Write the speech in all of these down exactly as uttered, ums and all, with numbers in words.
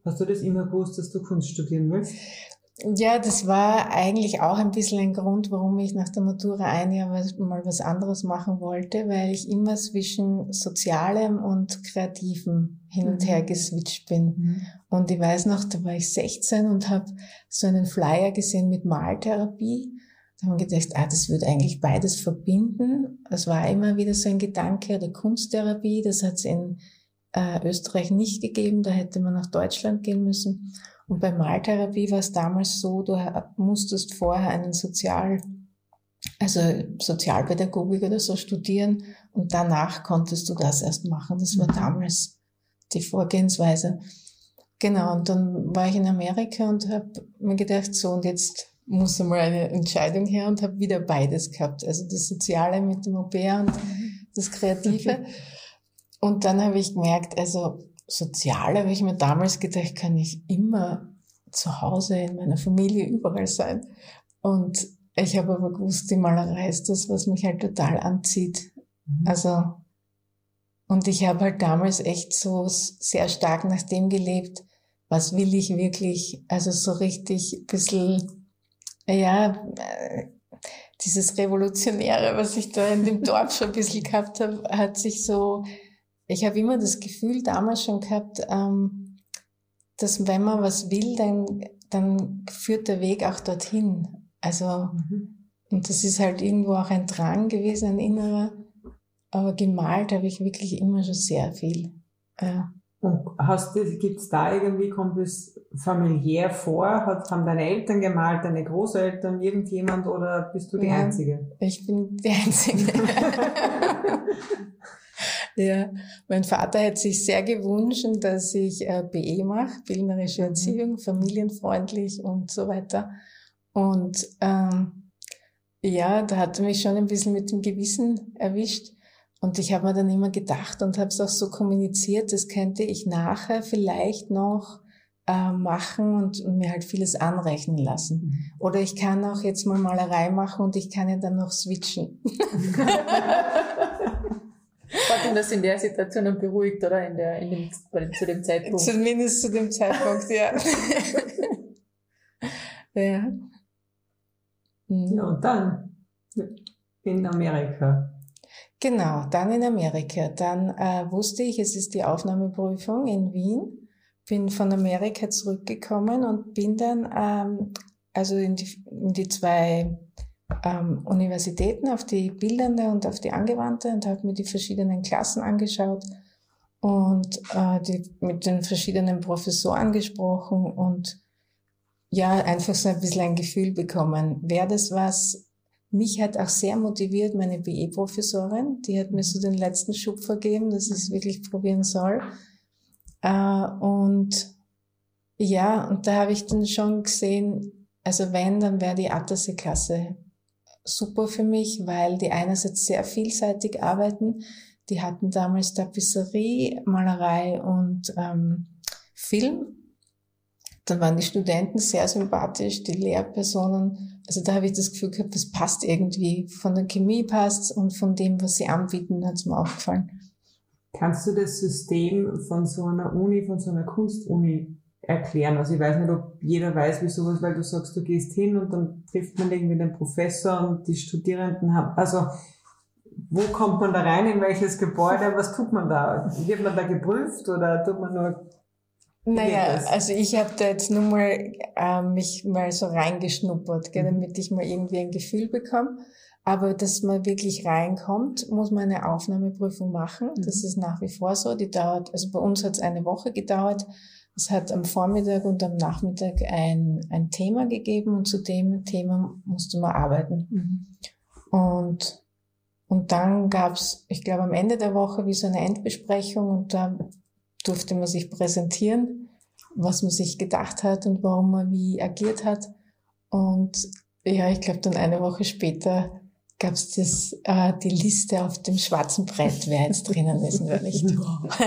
Hast du das immer gewusst, dass du Kunst studieren willst? Ja, das war eigentlich auch ein bisschen ein Grund, warum ich nach der Matura ein Jahr mal was anderes machen wollte, weil ich immer zwischen Sozialem und Kreativem hin und her geswitcht bin. Mhm. Und ich weiß noch, da war ich sechzehn und habe so einen Flyer gesehen mit Maltherapie. Da haben wir gedacht, ah, das würde eigentlich beides verbinden. Es war immer wieder so ein Gedanke, oder Kunsttherapie, das hat es in äh, Österreich nicht gegeben, da hätte man nach Deutschland gehen müssen. Und bei Maltherapie war es damals so, du musstest vorher einen Sozial, also Sozialpädagogik oder so studieren und danach konntest du das erst machen. Das war damals die Vorgehensweise. Genau, und dann war ich in Amerika und habe mir gedacht, so, und jetzt muss einmal eine Entscheidung her, und habe wieder beides gehabt. Also das Soziale mit dem Au-pair und das Kreative. Und dann habe ich gemerkt, also Sozial habe ich mir damals gedacht, kann ich immer zu Hause in meiner Familie überall sein. Und ich habe aber gewusst, die Malerei ist das, was mich halt total anzieht. Mhm. Also, und ich habe halt damals echt so sehr stark nach dem gelebt, was will ich wirklich, also so richtig ein bisschen, ja, dieses Revolutionäre, was ich da in dem Dorf schon ein bisschen gehabt habe, hat sich so, ich habe immer das Gefühl damals schon gehabt, ähm, dass wenn man was will, dann, dann führt der Weg auch dorthin. Also, mhm. und das ist halt irgendwo auch ein Drang gewesen, ein innerer. Aber gemalt habe ich wirklich immer schon sehr viel. Ja. Und hast du, gibt's da irgendwie, kommt es familiär vor? Hat, haben deine Eltern gemalt, deine Großeltern, irgendjemand, oder bist du die ja, Einzige? Ich bin die Einzige. Ja, mein Vater hat sich sehr gewünscht, dass ich äh, B E mache, bildnerische Erziehung, mhm. familienfreundlich und so weiter. Und ähm, ja, da hat er mich schon ein bisschen mit dem Gewissen erwischt. Und ich habe mir dann immer gedacht und habe es auch so kommuniziert, das könnte ich nachher vielleicht noch äh, machen und, und mir halt vieles anrechnen lassen. Mhm. Oder ich kann auch jetzt mal Malerei machen und ich kann ja dann noch switchen. Hat ihn das in der Situation dann beruhigt, oder? In der, in dem, zu dem Zeitpunkt? Zumindest zu dem Zeitpunkt, ja. Ja. Mhm. Ja, und dann in Amerika. Genau, dann in Amerika. Dann äh, wusste ich, es ist die Aufnahmeprüfung in Wien. Bin von Amerika zurückgekommen und bin dann ähm, also in die, in die zwei ähm, Universitäten, auf die bildende und auf die angewandte, und habe mir die verschiedenen Klassen angeschaut und äh, die, mit den verschiedenen Professoren gesprochen und ja, einfach so ein bisschen ein Gefühl bekommen. Wäre das was? Mich hat auch sehr motiviert meine B E-Professorin, die hat mir so den letzten Schub vergeben, dass ich es wirklich probieren soll. Äh, und ja, und da habe ich dann schon gesehen, also wenn, dann wäre die Attersee-Klasse super für mich, weil die einerseits sehr vielseitig arbeiten. Die hatten damals Tapisserie, Malerei und ähm, Film. Dann waren die Studenten sehr sympathisch, die Lehrpersonen. Also da habe ich das Gefühl gehabt, das passt irgendwie. Von der Chemie passt's und von dem, was sie anbieten, hat's mir aufgefallen. Kannst du das System von so einer Uni, von so einer Kunstuni erklären? Also ich weiß nicht, ob jeder weiß, wie sowas, weil du sagst, du gehst hin und dann trifft man irgendwie den Professor und die Studierenden haben, also wo kommt man da rein, in welches Gebäude, was tut man da? Wird man da geprüft oder tut man nur... Naja, also ich habe da jetzt nur mal äh, mich mal so reingeschnuppert, gell, damit ich mal irgendwie ein Gefühl bekomme. Aber dass man wirklich reinkommt, muss man eine Aufnahmeprüfung machen. Mhm. Das ist nach wie vor so. Die dauert, also bei uns hat es eine Woche gedauert. Es hat am Vormittag und am Nachmittag ein, ein Thema gegeben und zu dem Thema musste man arbeiten. Mhm. Und, und dann gab's, ich glaube am Ende der Woche wie so eine Endbesprechung und da durfte man sich präsentieren, was man sich gedacht hat und warum man wie agiert hat. Und ja, ich glaube dann eine Woche später gab es das äh, die Liste auf dem schwarzen Brett, wer jetzt drinnen ist und wer nicht. Und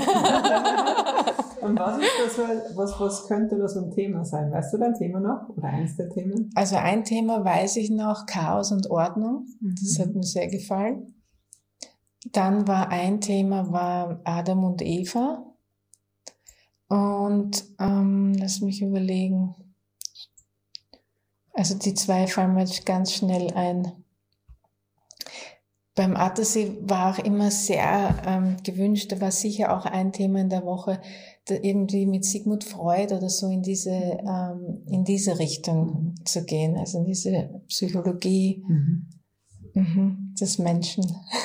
was ist das, was, was könnte das ein Thema sein? Weißt du dein Thema noch? Oder eins der Themen? Also ein Thema weiß ich noch, Chaos und Ordnung. Das hat mir sehr gefallen. Dann war ein Thema, war Adam und Eva. Und ähm, lass mich überlegen. Also die zwei fallen mir jetzt ganz schnell ein. Beim Attersee war auch immer sehr ähm, gewünscht, da war sicher auch ein Thema in der Woche, da irgendwie mit Sigmund Freud oder so in diese, ähm, in diese Richtung zu gehen, also in diese Psychologie mhm. Mhm, des Menschen.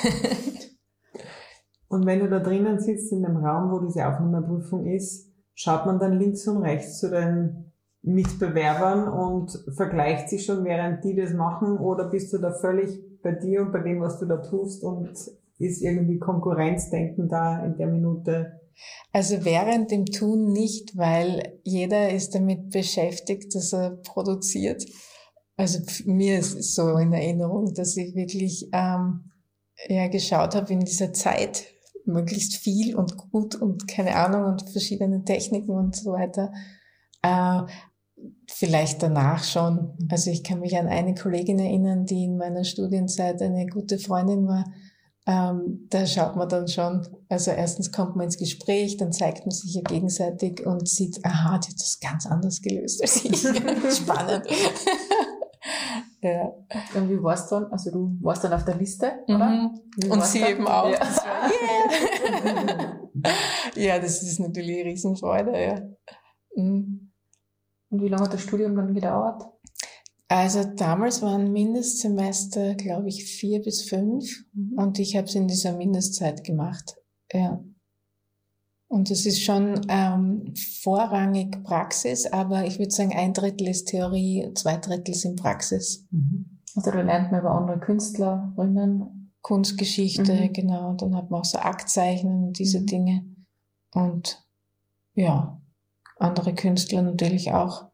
Und wenn du da drinnen sitzt in dem Raum, wo diese Aufnahmeprüfung ist, schaut man dann links und rechts zu den Mitbewerbern und vergleicht sich schon, während die das machen, oder bist du da völlig bei dir und bei dem, was du da tust, und ist irgendwie Konkurrenzdenken da in der Minute? Also während dem Tun nicht, weil jeder ist damit beschäftigt, dass er produziert. Also mir ist es so in Erinnerung, dass ich wirklich ähm, ja, geschaut habe in dieser Zeit, möglichst viel und gut und keine Ahnung und verschiedene Techniken und so weiter. Äh, Vielleicht danach schon. Also ich kann mich an eine Kollegin erinnern, die in meiner Studienzeit eine gute Freundin war. Ähm, da schaut man dann schon, also erstens kommt man ins Gespräch, dann zeigt man sich ja gegenseitig und sieht, aha, die hat das ganz anders gelöst als ich. Spannend. Ja. Und wie war's dann? Also du warst dann auf der Liste, oder? Mhm. Und sie dann? Eben auch. Ja. Das war, yeah. Ja, das ist natürlich eine Riesenfreude, ja. Mhm. Und wie lange hat das Studium dann gedauert? Also damals waren Mindestsemester, glaube ich, vier bis fünf. Mhm. Und ich habe es in dieser Mindestzeit gemacht. Ja. Und es ist schon ähm, vorrangig Praxis, aber ich würde sagen, ein Drittel ist Theorie, zwei Drittel sind Praxis. Mhm. Also da lernt man über andere Künstlerinnen. Kunstgeschichte, mhm. genau. Und dann hat man auch so Aktzeichnen und diese mhm. Dinge. Und ja, andere Künstler natürlich auch.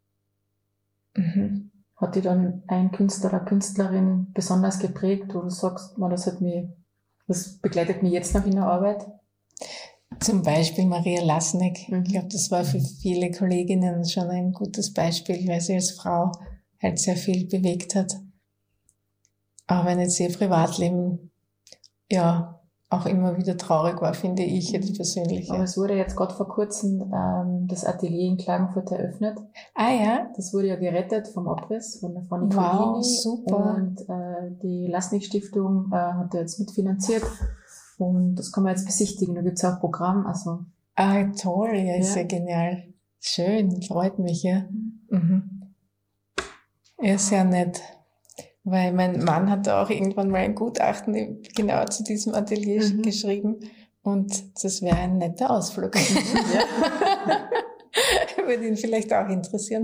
Mhm. Hat dich dann ein Künstler oder Künstlerin besonders geprägt, wo du sagst, man, das hat mich, das begleitet mich jetzt noch in der Arbeit? Zum Beispiel Maria Lasnik. Mhm. Ich glaube, das war für viele Kolleginnen schon ein gutes Beispiel, weil sie als Frau halt sehr viel bewegt hat. Aber wenn jetzt ihr Privatleben, ja, auch immer wieder traurig war, finde ich jetzt persönlich. Aber es wurde jetzt gerade vor kurzem ähm, das Atelier in Klagenfurt eröffnet. Ah ja? Das wurde ja gerettet vom Abriss von der Frau Nicolini. Wow, super. Und äh, die Lasnik-Stiftung äh, hat jetzt mitfinanziert. Und das kann man jetzt besichtigen. Da gibt's auch ein Programm. Also. Ah, toll, ja, ist ja, ja genial. Schön, freut mich, ja. Mhm. Ja, sehr nett. Weil mein Mann hat auch irgendwann mal ein Gutachten genau zu diesem Atelier mhm. geschrieben. Und das wäre ein netter Ausflug. Ja. Würde ihn vielleicht auch interessieren.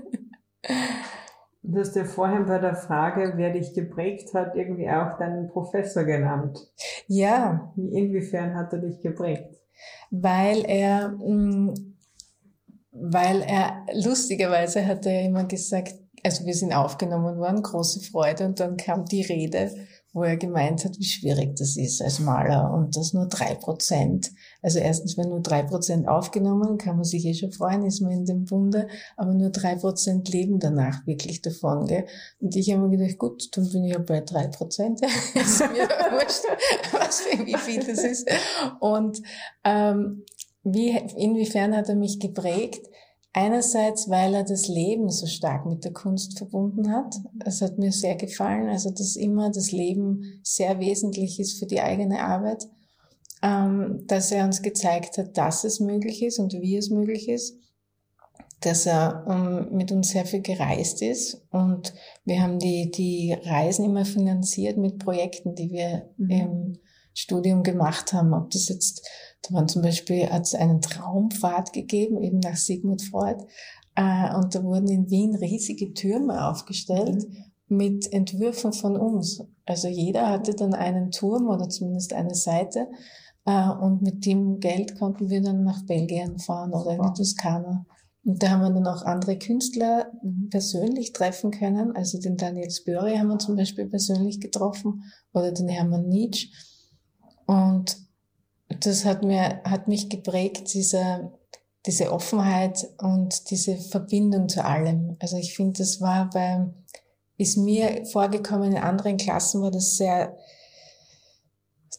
Du hast ja vorhin bei der Frage, wer dich geprägt hat, irgendwie auch deinen Professor genannt. Ja. Inwiefern hat er dich geprägt? Weil er, mh, weil er, lustigerweise hat er immer gesagt, also wir sind aufgenommen worden, große Freude, und dann kam die Rede, wo er gemeint hat, wie schwierig das ist als Maler und das nur drei Prozent. Also erstens, wenn nur drei Prozent aufgenommen, kann man sich eh schon freuen, ist man in dem Bunde, aber nur drei Prozent leben danach wirklich davon, gell? Und ich habe mir gedacht, gut, dann bin ich ja bei drei Prozent. Ist mir wurscht, was für wie viel das ist. Und ähm, wie, inwiefern hat er mich geprägt? Einerseits, weil er das Leben so stark mit der Kunst verbunden hat. Es hat mir sehr gefallen, also dass immer das Leben sehr wesentlich ist für die eigene Arbeit, ähm, dass er uns gezeigt hat, dass es möglich ist und wie es möglich ist, dass er ähm, mit uns sehr viel gereist ist, und wir haben die die Reisen immer finanziert mit Projekten, die wir mhm. im Studium gemacht haben. Ob das jetzt, da waren zum Beispiel, hat es einen Traumpfad gegeben, eben nach Sigmund Freud, äh, und da wurden in Wien riesige Türme aufgestellt mhm. mit Entwürfen von uns. Also jeder hatte dann einen Turm oder zumindest eine Seite, äh, und mit dem Geld konnten wir dann nach Belgien fahren oder in die Toskana. Und da haben wir dann auch andere Künstler persönlich treffen können. Also den Daniel Spöri haben wir zum Beispiel persönlich getroffen oder den Hermann Nitsch. Und das hat mir, hat mich geprägt, diese, diese Offenheit und diese Verbindung zu allem. Also ich finde, das war bei, ist mir vorgekommen, in anderen Klassen war das sehr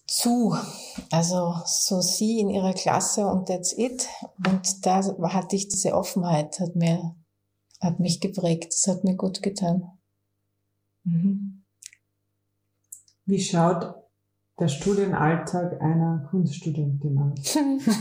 zu. Also so sie in ihrer Klasse und that's it. Und da hatte ich diese Offenheit, hat mir, hat mich geprägt. Das hat mir gut getan. Mhm. Wie schaut der Studienalltag einer Kunststudentin aus?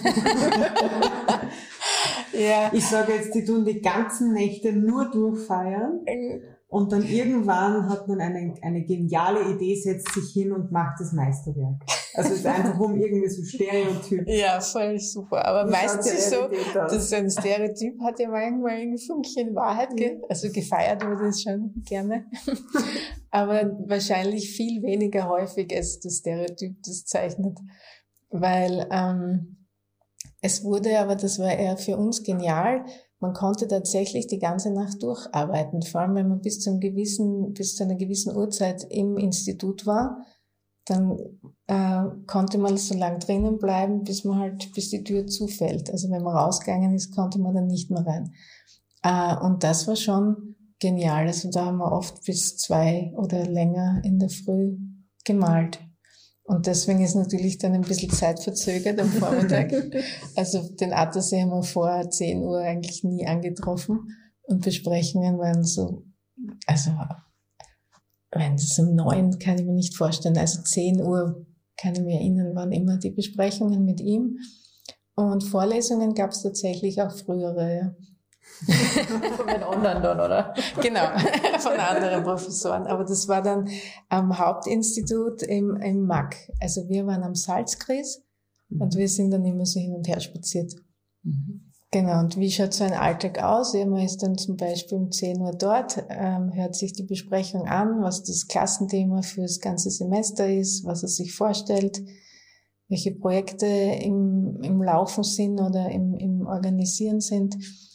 Ja. Ich sage jetzt, die tun die ganzen Nächte nur durchfeiern und dann irgendwann hat man eine, eine geniale Idee, setzt sich hin und macht das Meisterwerk. Also es ist einfach um irgendwie so Stereotyp. Ja, voll super. Aber Wie meistens schaut die ist es so, Realität aus? dass so ein Stereotyp hat ja manchmal ein Fünkchen Wahrheit, ge- also gefeiert wurde es schon gerne. Aber wahrscheinlich viel weniger häufig als das Stereotyp das zeichnet. Weil ähm, es wurde, aber das war eher für uns genial, man konnte tatsächlich die ganze Nacht durcharbeiten, vor allem wenn man bis zu einem gewissen, bis zu einer gewissen Uhrzeit im Institut war, dann äh, konnte man so lang drinnen bleiben, bis man halt, bis die Tür zufällt. Also wenn man rausgegangen ist, konnte man dann nicht mehr rein. Äh, und das war schon genial. Also da haben wir oft bis zwei oder länger in der Früh gemalt. Und deswegen ist natürlich dann ein bisschen zeitverzögert am Vormittag. Also den Attersee haben wir vor zehn Uhr eigentlich nie angetroffen. Und Besprechungen waren so, also wenn es um neun kann ich mir nicht vorstellen. Also zehn Uhr kann ich mich erinnern, waren immer die Besprechungen mit ihm. Und Vorlesungen gab es tatsächlich auch frühere, ja. Von den anderen dann, oder? Genau, von anderen Professoren. Aber das war dann am Hauptinstitut im, im M A C. Also wir waren am Salzkreis mhm. und wir sind dann immer so hin und her spaziert. Mhm. Genau, und wie schaut so ein Alltag aus? Ja, man ist dann zum Beispiel um zehn Uhr dort, ähm, hört sich die Besprechung an, was das Klassenthema für das ganze Semester ist, was er sich vorstellt, welche Projekte im, im Laufen sind oder im, im Organisieren sind.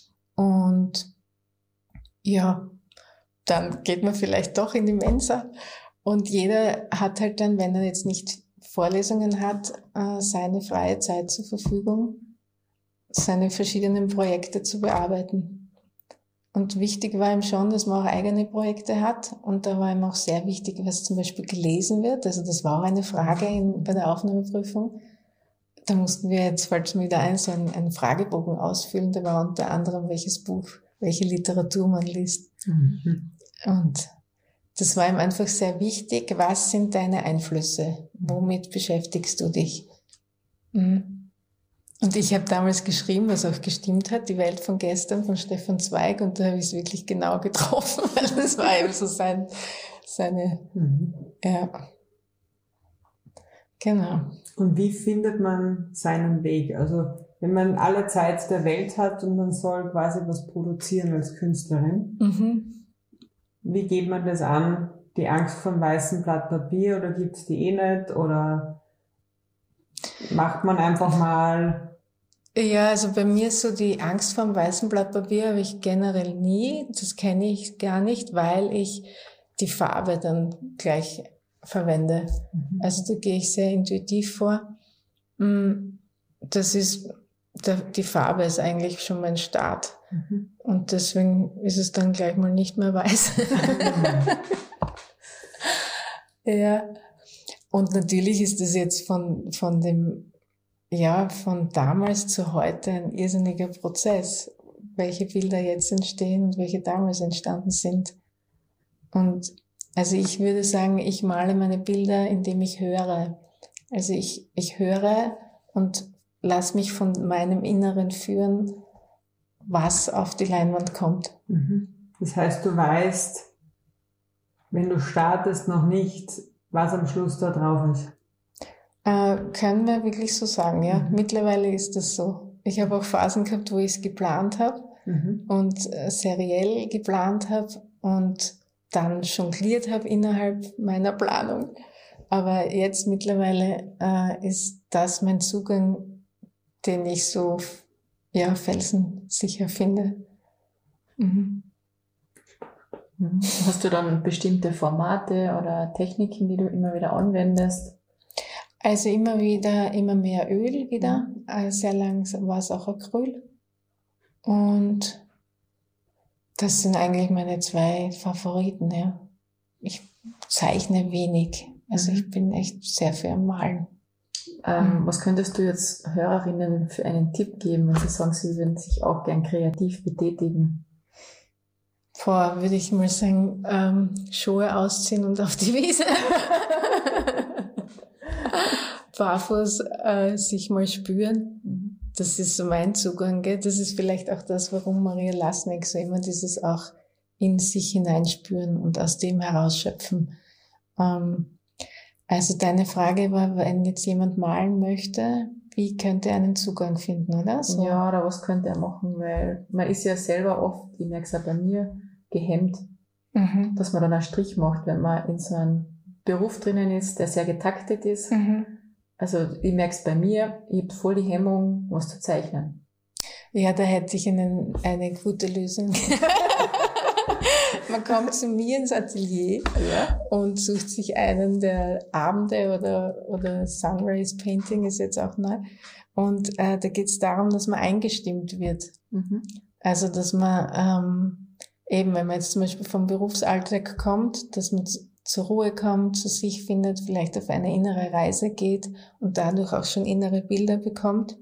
Und ja, dann geht man vielleicht doch in die Mensa und jeder hat halt dann, wenn er jetzt nicht Vorlesungen hat, seine freie Zeit zur Verfügung, seine verschiedenen Projekte zu bearbeiten. Und wichtig war ihm schon, dass man auch eigene Projekte hat und da war ihm auch sehr wichtig, was zum Beispiel gelesen wird. Also das war auch eine Frage in, bei der Aufnahmeprüfung. Da mussten wir, jetzt fällt mir wieder ein, so einen, einen Fragebogen ausfüllen. Da war unter anderem, welches Buch, welche Literatur man liest. Mhm. Und das war ihm einfach sehr wichtig. Was sind deine Einflüsse? Womit beschäftigst du dich? Mhm. Und ich habe damals geschrieben, was auch gestimmt hat, Die Welt von gestern von Stefan Zweig. Und da habe ich es wirklich genau getroffen, weil das war eben so sein, seine, mhm. ja. Genau. Und wie findet man seinen Weg? Also wenn man alle Zeit der Welt hat und man soll quasi was produzieren als Künstlerin, mhm. wie geht man das an? Die Angst vor dem weißen Blatt Papier oder gibt's die eh nicht? Oder macht man einfach mal? Ja, also bei mir ist so die Angst vor dem weißen Blatt Papier habe ich generell nie. Das kenne ich gar nicht, weil ich die Farbe dann gleich verwende. Mhm. Also da gehe ich sehr intuitiv vor. Das ist, die Farbe ist eigentlich schon mein Start. Mhm. Und deswegen ist es dann gleich mal nicht mehr weiß. Ja. Und natürlich ist das jetzt von, von dem, ja, von damals zu heute ein irrsinniger Prozess. Welche Bilder jetzt entstehen und welche damals entstanden sind. Und also ich würde sagen, ich male meine Bilder, indem ich höre. Also ich, ich höre und lass mich von meinem Inneren führen, was auf die Leinwand kommt. Das heißt, du weißt, wenn du startest, noch nicht, was am Schluss da drauf ist. Äh, können wir wirklich so sagen, ja. Mhm. Mittlerweile ist das so. Ich habe auch Phasen gehabt, wo ich es geplant habe mhm. und äh, seriell geplant habe und dann jongliert habe innerhalb meiner Planung. Aber jetzt mittlerweile äh, ist das mein Zugang, den ich so ja felsensicher finde. Mhm. Hast du dann bestimmte Formate oder Techniken, die du immer wieder anwendest? Also immer wieder, immer mehr Öl wieder. Mhm. Sehr lang war es auch Acryl. Und das sind eigentlich meine zwei Favoriten, ja. Ich zeichne wenig. Also ich bin echt sehr für am Malen. Ähm, Mhm. Was könntest du jetzt Hörerinnen für einen Tipp geben, wenn sie sagen, sie würden sich auch gern kreativ betätigen? Boah, würde ich mal sagen, ähm, Schuhe ausziehen und auf die Wiese. Barfuß äh, sich mal spüren. Das ist so mein Zugang, gell? Das ist vielleicht auch das, warum Maria Lasnik so immer dieses auch in sich hineinspüren und aus dem herausschöpfen. Ähm, also deine Frage war, wenn jetzt jemand malen möchte, wie könnte er einen Zugang finden, oder? So. Ja, oder was könnte er machen? Weil man ist ja selber oft, ich merke es auch bei mir, gehemmt, Mhm. dass man dann einen Strich macht, wenn man in so einem Beruf drinnen ist, der sehr getaktet ist. Mhm. Also ich merke es bei mir, ich habe voll die Hemmung, was zu zeichnen. Ja, da hätte ich einen, eine gute Lösung. Man kommt zu mir ins Atelier Ja. und sucht sich einen der Abende oder, oder Sunrise Painting ist jetzt auch neu. Und äh, da geht es darum, dass man eingestimmt wird. Mhm. Also, dass man ähm, eben, wenn man jetzt zum Beispiel vom Berufsalltag kommt, dass man z- zur Ruhe kommt, zu sich findet, vielleicht auf eine innere Reise geht und dadurch auch schon innere Bilder bekommt.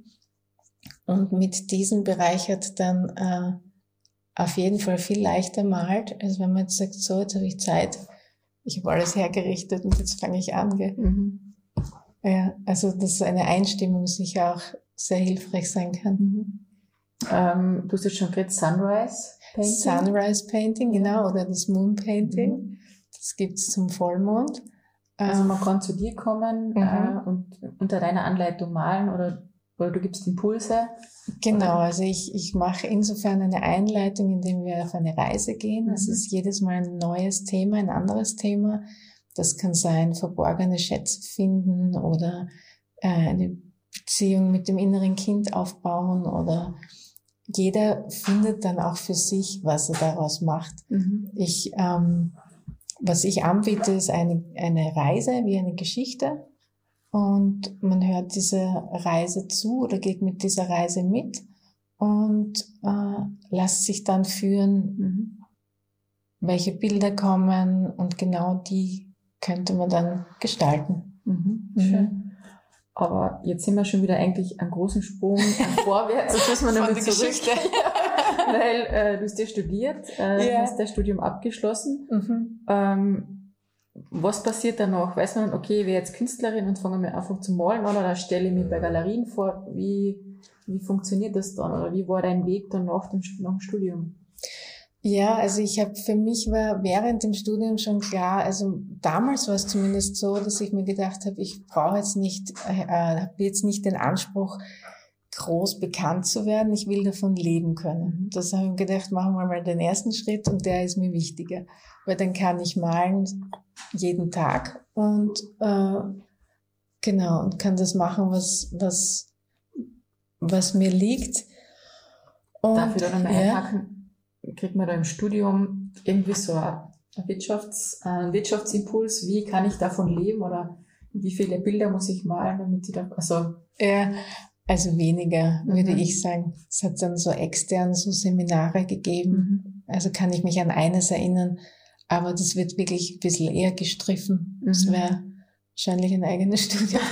Und mit diesen bereichert dann äh, auf jeden Fall viel leichter malt, als wenn man jetzt sagt, so, jetzt habe ich Zeit, ich habe alles hergerichtet und jetzt fange ich an. Gell? Mhm. Ja, also dass so eine Einstimmung sicher auch sehr hilfreich sein kann. Mhm. Ähm, du hast jetzt schon geredet, Sunrise Painting. Sunrise Painting, genau, oder das Moon Painting. Mhm. Das gibt's zum Vollmond. Also Ähm, man kann zu dir kommen Mhm. äh, und unter deiner Anleitung malen oder, oder du gibst Impulse. Genau, Oder? also ich, ich mache insofern eine Einleitung, indem wir auf eine Reise gehen. Es Mhm. ist jedes Mal ein neues Thema, ein anderes Thema. Das kann sein, verborgene Schätze finden oder äh, eine Beziehung mit dem inneren Kind aufbauen oder jeder findet dann auch für sich, was er daraus macht. Mhm. Ich, ähm, was ich anbiete, ist eine, eine Reise wie eine Geschichte. Und man hört dieser Reise zu oder geht mit dieser Reise mit und äh, lässt sich dann führen, Mhm. welche Bilder kommen und genau die könnte man dann gestalten. Mhm. Mhm. Schön. Aber jetzt sind wir schon wieder eigentlich einen großen Sprung vorwärts. Das müssen wir Von nämlich der zurück. Geschichte. Weil äh, du hast ja studiert, äh, Ja. hast das Studium abgeschlossen. Mhm. Ähm, was passiert danach? Weiß man, okay, ich wäre jetzt Künstlerin und fange mir einfach zu malen an oder stelle ich mich bei Galerien vor? Wie, wie funktioniert das dann? Oder wie war dein Weg dann nach dem, nach dem Studium? Ja, also ich habe für mich war während dem Studium schon klar, also damals war es zumindest so, dass ich mir gedacht habe, ich brauche jetzt nicht, äh, habe jetzt nicht den Anspruch, groß bekannt zu werden, ich will davon leben können. Das habe ich mir gedacht, machen wir mal den ersten Schritt und der ist mir wichtiger, weil dann kann ich malen jeden Tag und äh, genau und kann das machen, was was was mir liegt. Und, Darf ich da nochmal ja. einhaken? Kriegt man da im Studium irgendwie so einen Wirtschafts-, einen Wirtschaftsimpuls? Wie kann ich davon leben? Oder wie viele Bilder muss ich malen, damit ich da, also. Ja, also weniger, würde Mhm. ich sagen. Es hat dann so extern so Seminare gegeben. Mhm. Also kann ich mich an eines erinnern. Aber das wird wirklich ein bisschen eher gestriffen. Das Mhm. wäre wahrscheinlich ein eigenes Studium.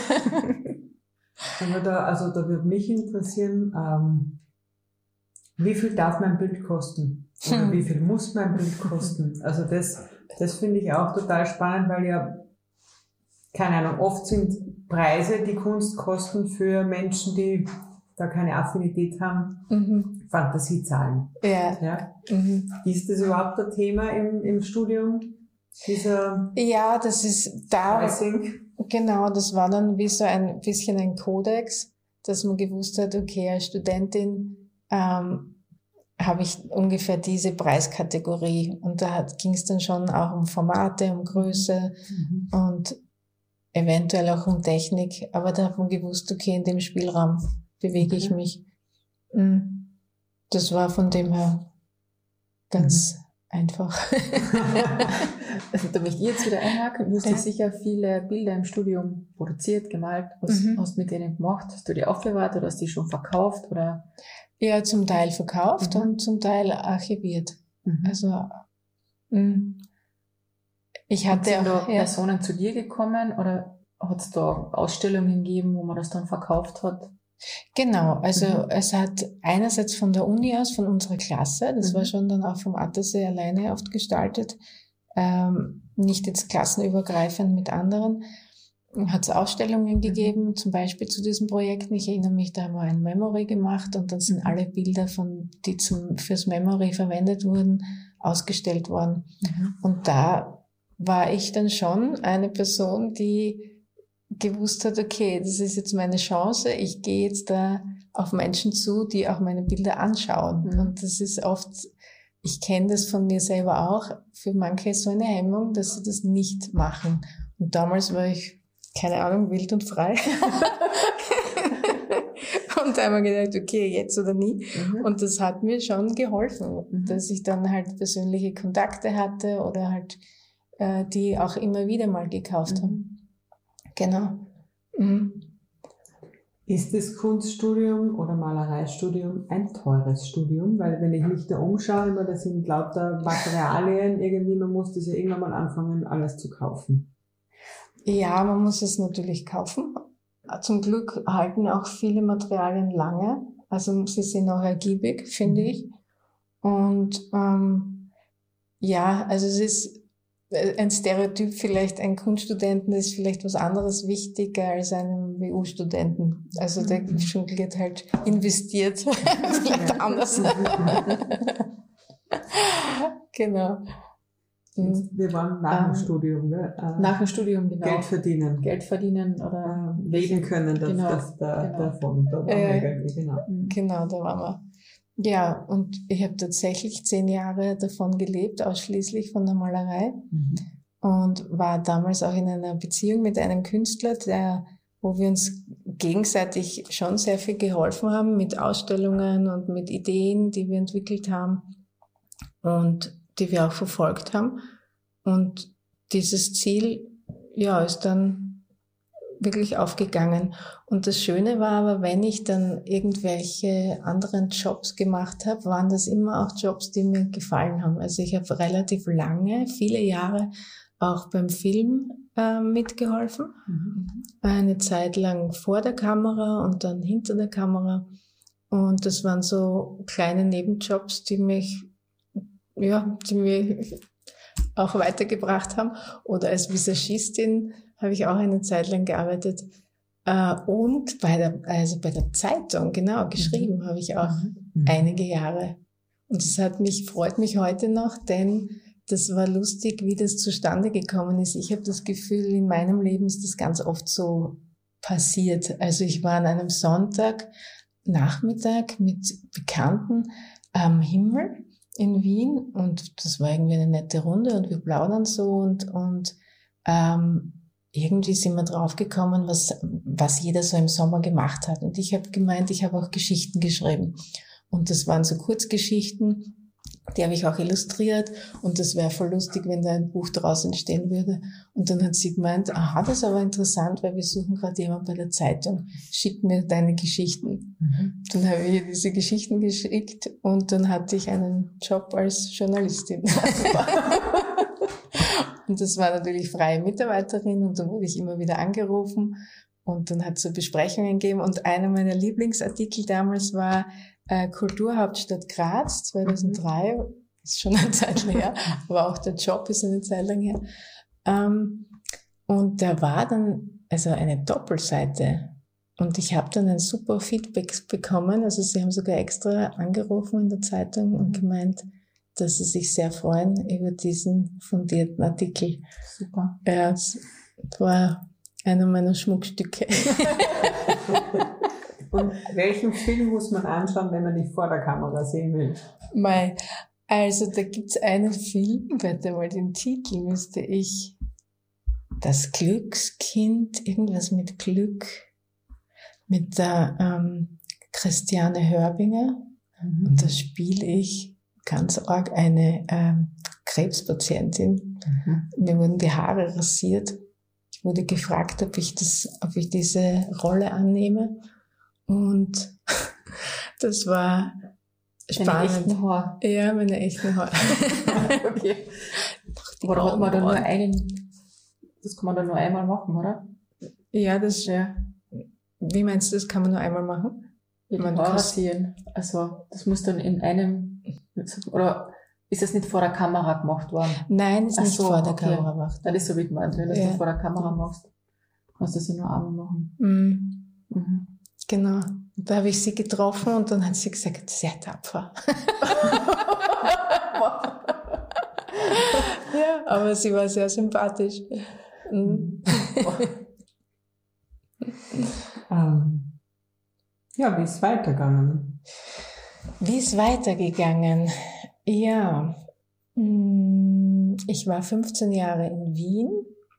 Aber da, also da würde mich interessieren, ähm, wie viel darf mein Bild kosten? Oder Hm. wie viel muss mein Bild kosten? Also das, das finde ich auch total spannend, weil ja, keine Ahnung, oft sind Preise, die Kunst kosten für Menschen, die da keine Affinität haben, Mhm. Fantasiezahlen. Ja. Ja? Mhm. Ist das überhaupt ein Thema im, im Studium? Dieser Ja, das ist da, Pricing? genau, das war dann wie so ein bisschen ein Kodex, dass man gewusst hat, okay, als Studentin ähm, habe ich ungefähr diese Preiskategorie. Und da ging es dann schon auch um Formate, um Größe Mhm. und eventuell auch um Technik. Aber da hat man gewusst, okay, in dem Spielraum bewege ich Okay. mich. Mm. Das war von dem her ganz einfach. Also, da möchte ich jetzt wieder einhaken. Du hast Ja. ja sicher viele Bilder im Studium produziert, gemalt. Was Mhm. hast du mit denen gemacht? Hast du die aufbewahrt oder hast du die schon verkauft? Oder? Ja, zum Teil verkauft Mhm. und zum Teil archiviert. Mhm. Also mm. ich Und hatte sind da auch, ja. Personen zu dir gekommen oder hat es da Ausstellungen gegeben, wo man das dann verkauft hat? Genau, also Mhm. es hat einerseits von der Uni aus, von unserer Klasse, das Mhm. war schon dann auch vom Attersee alleine oft gestaltet, ähm, nicht jetzt klassenübergreifend mit anderen, hat es Ausstellungen gegeben, zum Beispiel zu diesen Projekten. Ich erinnere mich, da haben wir ein Memory gemacht und dann sind Mhm. alle Bilder, von, die zum, fürs Memory verwendet wurden, ausgestellt worden. Mhm. Und da war ich dann schon eine Person, die gewusst hat, okay, das ist jetzt meine Chance, ich gehe jetzt da auf Menschen zu, die auch meine Bilder anschauen. Mhm. Und das ist oft, ich kenne das von mir selber auch, für manche so eine Hemmung, dass sie das nicht machen. Und damals war ich, keine Ahnung, wild und frei. Und da haben wir gedacht, okay, jetzt oder nie. Mhm. Und das hat mir schon geholfen, Mhm. dass ich dann halt persönliche Kontakte hatte oder halt äh, die auch immer wieder mal gekauft Mhm. haben. Genau. Mhm. Ist das Kunststudium oder Malereistudium ein teures Studium? Weil wenn ich mich da umschaue, immer, das sind lauter Materialien, irgendwie, man muss das ja irgendwann mal anfangen, alles zu kaufen. Ja, man muss es natürlich kaufen. Zum Glück halten auch viele Materialien lange. Also sie sind auch ergiebig, finde ich. Und ähm, ja, also es ist ein Stereotyp vielleicht, ein Kunststudenten ist vielleicht was anderes wichtiger als einem W U-Studenten. Also der Schulden wird halt investiert, vielleicht anders. Genau. Wir waren nach dem Ähm, Studium, ne? Äh, Nach dem Studium, genau. Geld verdienen. Geld verdienen oder Äh, leben können, das, Genau, das da, genau. davon. Da waren Äh, wir irgendwie, genau. Mhm. Genau, da waren wir. Ja, und ich habe tatsächlich zehn Jahre davon gelebt, ausschließlich von der Malerei. Mhm. Und war damals auch in einer Beziehung mit einem Künstler, der, wo wir uns gegenseitig schon sehr viel geholfen haben mit Ausstellungen und mit Ideen, die wir entwickelt haben und die wir auch verfolgt haben. Und dieses Ziel, ja, ist dann wirklich aufgegangen. Und das Schöne war aber, wenn ich dann irgendwelche anderen Jobs gemacht habe, waren das immer auch Jobs, die mir gefallen haben. Also ich habe relativ lange, viele Jahre auch beim Film äh, mitgeholfen. Mhm. Eine Zeit lang vor der Kamera und dann hinter der Kamera. Und das waren so kleine Nebenjobs, die mich, ja, die mich auch weitergebracht haben. Oder als Visagistin habe ich auch eine Zeit lang gearbeitet. Äh, und bei der, also bei der Zeitung, genau, geschrieben habe ich auch Mhm. einige Jahre. Und das hat mich, freut mich heute noch, denn das war lustig, wie das zustande gekommen ist. Ich habe das Gefühl, in meinem Leben ist das ganz oft so passiert. Also ich war an einem Sonntag Nachmittag mit Bekannten am Himmel in Wien und das war irgendwie eine nette Runde und wir plaudern so und, und ähm, irgendwie sind wir draufgekommen, was, was jeder so im Sommer gemacht hat. Und ich habe gemeint, ich habe auch Geschichten geschrieben. Und das waren so Kurzgeschichten, die habe ich auch illustriert und das wäre voll lustig, wenn da ein Buch draus entstehen würde. Und dann hat sie gemeint, aha, das ist aber interessant, weil wir suchen gerade jemanden bei der Zeitung. Schick mir deine Geschichten. Mhm. Dann habe ich ihr diese Geschichten geschickt und dann hatte ich einen Job als Journalistin. Und das war natürlich freie Mitarbeiterin und dann wurde ich immer wieder angerufen und dann hat es so Besprechungen gegeben und einer meiner Lieblingsartikel damals war äh, Kulturhauptstadt Graz zweitausenddrei, ist schon eine Zeit her, aber auch der Job ist eine Zeit lang her. Ähm, und da war dann also eine Doppelseite und ich habe dann ein super Feedback bekommen, also sie haben sogar extra angerufen in der Zeitung und gemeint, dass sie sich sehr freuen über diesen fundierten Artikel. Super. Ja, es war einer meiner Schmuckstücke. Und welchen Film muss man anschauen, wenn man dich vor der Kamera sehen will? Mei, also da gibt's einen Film, warte mal, den Titel müsste ich, das Glückskind, irgendwas mit Glück, mit der ähm, Christiane Hörbinger. Mhm. Und da spiele ich ganz arg eine ähm, Krebspatientin. Mhm. Mir wurden die Haare rasiert. Ich wurde gefragt, ob ich das, ob ich diese Rolle annehme. Und das war spannend. Deine echten Haare. Ja, meine echten Haare. Okay. Die Oder hat man da nur grauen Haare. einen, das kann man da nur einmal machen, oder? Ja, das, Ja. wie meinst du, das kann man nur einmal machen? Ja, die Man Haare kann- rasieren. Also, das muss dann in einem, oder ist das nicht vor der Kamera gemacht worden? Nein, ist Ach nicht so, vor der okay. Kamera gemacht. Das ist so wie gemeint, wenn du das Ja. dann vor der Kamera machst, kannst du das ja nur einmal machen. Mhm. Mhm. Genau. Und da habe ich sie getroffen und dann hat sie gesagt, sehr tapfer. Ja, aber sie war sehr sympathisch. Mhm. Ähm, ja, wie ist es weitergegangen? Wie ist weitergegangen? Ja, mm, ich war fünfzehn Jahre in Wien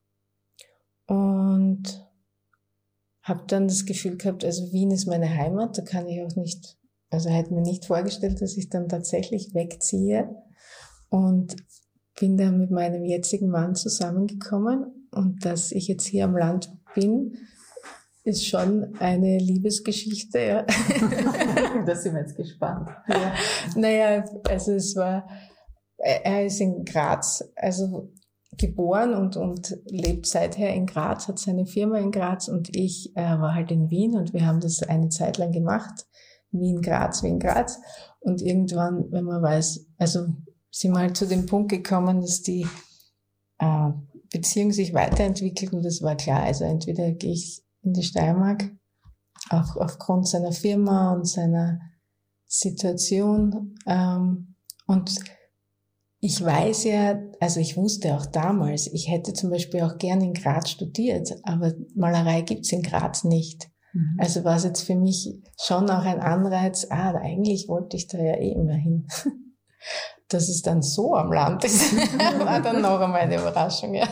und habe dann das Gefühl gehabt, also Wien ist meine Heimat, da kann ich auch nicht, also hätte mir nicht vorgestellt, dass ich dann tatsächlich wegziehe, und bin dann mit meinem jetzigen Mann zusammengekommen, und dass ich jetzt hier am Land bin, ist schon eine Liebesgeschichte, ja. Da sind wir jetzt gespannt. Ja. Naja, also es war, er ist in Graz, also geboren und, und lebt seither in Graz, hat seine Firma in Graz, und ich äh, war halt in Wien, und wir haben das eine Zeit lang gemacht. Wien, Graz, Wien, Graz. Und irgendwann, wenn man weiß, also sind wir halt zu dem Punkt gekommen, dass die äh, Beziehung sich weiterentwickelt, und das war klar, also entweder gehe ich in die Steiermark, auch aufgrund seiner Firma und seiner Situation. Ähm, und ich weiß ja, also ich wusste auch damals, ich hätte zum Beispiel auch gern in Graz studiert, aber Malerei gibt's in Graz nicht. Mhm. Also war es jetzt für mich schon auch ein Anreiz, ah, eigentlich wollte ich da ja eh immer hin. Dass es dann so am Land ist, war dann noch einmal eine Überraschung, ja.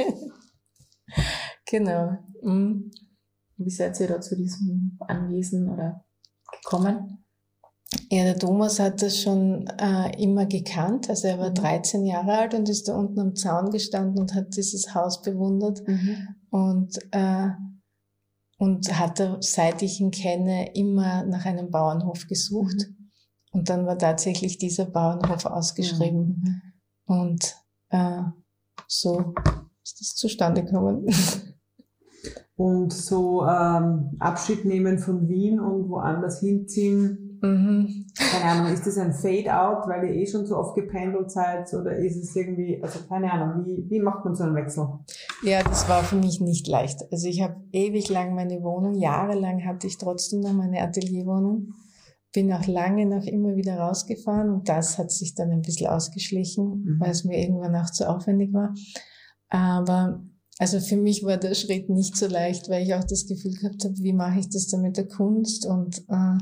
Genau. Mhm. Wie seid ihr da zu diesem Anwesen oder gekommen? Ja, der Thomas hat das schon äh, immer gekannt. Also er war Mhm. dreizehn Jahre alt und ist da unten am Zaun gestanden und hat dieses Haus bewundert. Mhm. Und, äh, und hat, er, seit ich ihn kenne, immer nach einem Bauernhof gesucht. Und dann war tatsächlich dieser Bauernhof ausgeschrieben. Mhm. Und äh, so ist das zustande gekommen. Und so ähm, Abschied nehmen von Wien und woanders hinziehen, Mhm. keine Ahnung, ist das ein Fade-out, weil ihr eh schon so oft gependelt seid, oder ist es irgendwie, also keine Ahnung, wie, wie macht man so einen Wechsel? Ja, das war für mich nicht leicht. Also ich habe ewig lang meine Wohnung, jahrelang hatte ich trotzdem noch meine Atelierwohnung, bin auch lange noch immer wieder rausgefahren, und das hat sich dann ein bisschen ausgeschlichen, Mhm. weil es mir irgendwann auch zu aufwendig war. Aber also für mich war der Schritt nicht so leicht, weil ich auch das Gefühl gehabt habe, wie mache ich das dann mit der Kunst, und äh,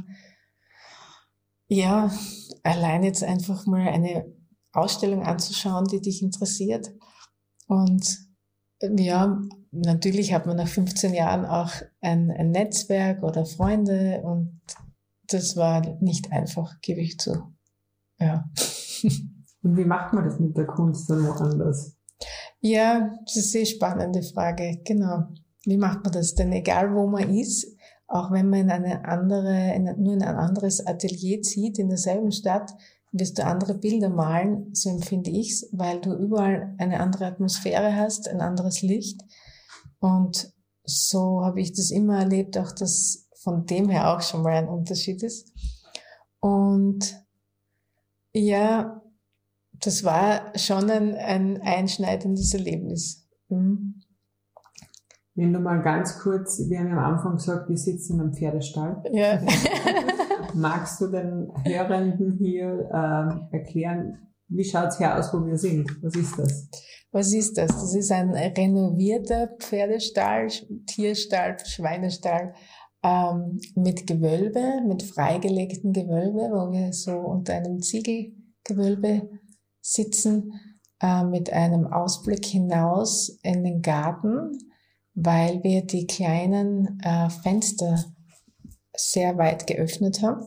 ja, allein jetzt einfach mal eine Ausstellung anzuschauen, die dich interessiert. Und ja, natürlich hat man nach fünfzehn Jahren auch ein, ein Netzwerk oder Freunde, und das war nicht einfach, gebe ich zu. Ja. Und wie macht man das mit der Kunst dann woanders? Ja, das ist eine spannende Frage, genau. Wie macht man das? Denn egal wo man ist, auch wenn man in eine andere, in, nur in ein anderes Atelier zieht, in derselben Stadt, wirst du andere Bilder malen, so empfinde ich's, weil du überall eine andere Atmosphäre hast, ein anderes Licht. Und so habe ich das immer erlebt, auch dass von dem her auch schon mal ein Unterschied ist. Und ja, das war schon ein, ein einschneidendes Erlebnis. Mhm. Wenn du mal ganz kurz, wir haben ja am Anfang gesagt, wir sitzen in einem Pferdestall. Ja. Magst du den Hörenden hier ähm, erklären, wie schaut's hier aus, wo wir sind? Was ist das? Was ist das? Das ist ein renovierter Pferdestall, Tierstall, Schweinestall ähm, mit Gewölbe, mit freigelegten Gewölbe, wo wir so unter einem Ziegelgewölbe sitzen, äh, mit einem Ausblick hinaus in den Garten, weil wir die kleinen äh, Fenster sehr weit geöffnet haben.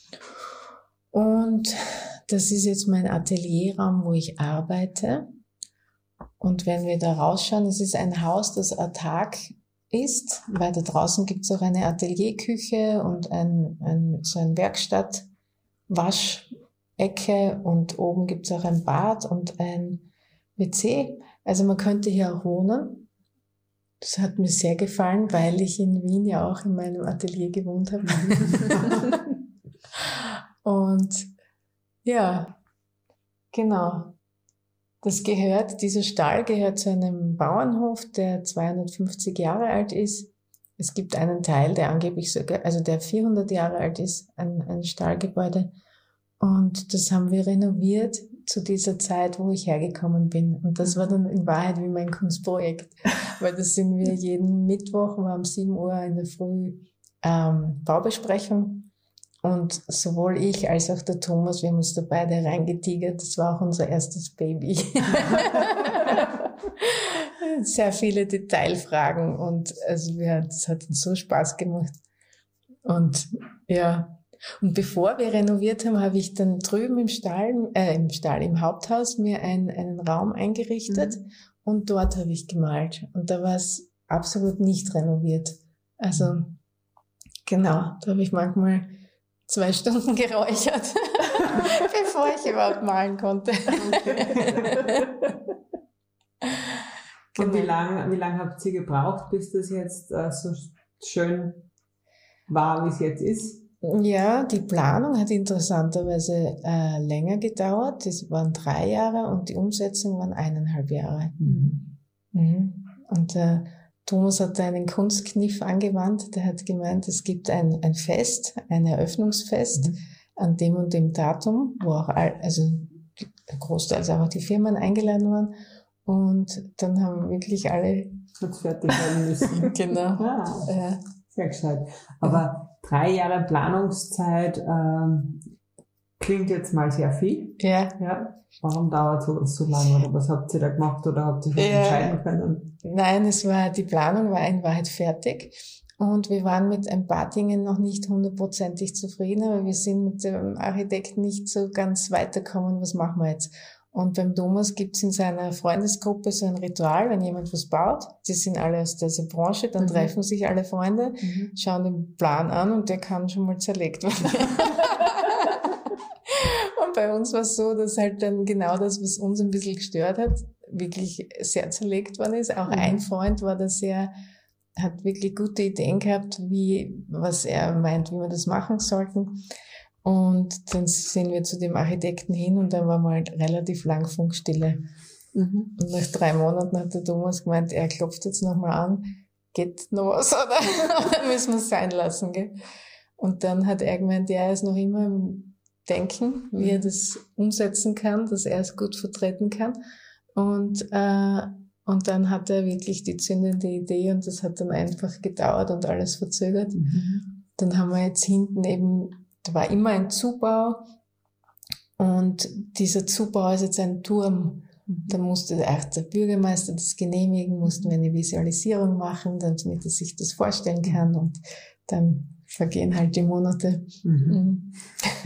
Und das ist jetzt mein Atelierraum, wo ich arbeite. Und wenn wir da rausschauen, es ist ein Haus, das autark ist, weil da draußen gibt es auch eine Atelierküche und ein, ein, so ein Werkstatt, Waschecke, und oben gibt es auch ein Bad und ein W C. Also man könnte hier auch wohnen. Das hat mir sehr gefallen, weil ich in Wien ja auch in meinem Atelier gewohnt habe. Und ja, genau. Das gehört, dieser Stall gehört zu einem Bauernhof, der zweihundertfünfzig Jahre alt ist. Es gibt einen Teil, der angeblich sogar, also der vierhundert Jahre alt ist, ein, ein Stallgebäude. Und das haben wir renoviert zu dieser Zeit, wo ich hergekommen bin. Und das war dann in Wahrheit wie mein Kunstprojekt. Weil das sind wir jeden Mittwoch, war um sieben Uhr in der Früh ähm, Baubesprechung. Und sowohl ich als auch der Thomas, wir haben uns da beide reingetigert. Das war auch unser erstes Baby. Sehr viele Detailfragen und also wir, das hat uns so Spaß gemacht. Und ja, und bevor wir renoviert haben, habe ich dann drüben im Stall, äh, im Stall, im Haupthaus mir ein, einen Raum eingerichtet mhm. und dort habe ich gemalt. Und da war es absolut nicht renoviert. Also genau, da habe ich manchmal zwei Stunden geräuchert, bevor ich überhaupt malen konnte. Okay. Und wie lange wie lang habt ihr gebraucht, bis das jetzt äh, so schön war, wie es jetzt ist? Ja, die Planung hat interessanterweise äh, länger gedauert. Das waren drei Jahre und die Umsetzung waren eineinhalb Jahre. Mhm. Mhm. Und äh, Thomas hat da einen Kunstkniff angewandt. Der hat gemeint, es gibt ein, ein Fest, ein Eröffnungsfest mhm. an dem und dem Datum, wo auch all, also großteils auch die Firmen eingeladen waren. Und dann haben wirklich alle Hat's fertig werden müssen. Genau. Ah, äh, sehr gescheit. Aber ja. drei Jahre Planungszeit ähm, klingt jetzt mal sehr viel. Ja. Ja. Warum dauert sowas so lange? Oder was habt ihr da gemacht? Oder habt ihr euch ja. entscheiden können? Nein, es war, die Planung war in Wahrheit fertig. Und wir waren mit ein paar Dingen noch nicht hundertprozentig zufrieden, aber wir sind mit dem Architekten nicht so ganz weitergekommen. Was machen wir jetzt? Und beim Thomas gibt's in seiner Freundesgruppe so ein Ritual, wenn jemand was baut, die sind alle aus dieser Branche, dann mhm. treffen sich alle Freunde, mhm. schauen den Plan an und der kann schon mal zerlegt werden. Und bei uns war es so, dass halt dann genau das, was uns ein bisschen gestört hat, wirklich sehr zerlegt worden ist. Auch mhm. ein Freund war da sehr, hat wirklich gute Ideen gehabt, wie, was er meint, wie wir das machen sollten. Und dann sind wir zu dem Architekten hin und dann war mal halt relativ lang Funkstille. Mhm. Und nach drei Monaten hat der Thomas gemeint, er klopft jetzt nochmal an, geht noch was oder, oder müssen wir es sein lassen, gell? Und dann hat er gemeint, ja, er ist noch immer im Denken, wie er das umsetzen kann, dass er es gut vertreten kann. Und, äh, und dann hat er wirklich die zündende Idee und das hat dann einfach gedauert und alles verzögert. Mhm. Dann haben wir jetzt hinten eben, da war immer ein Zubau und dieser Zubau ist jetzt ein Turm. Da musste erst der Bürgermeister das genehmigen, mussten wir eine Visualisierung machen, damit er sich das vorstellen kann und dann vergehen halt die Monate. Mhm.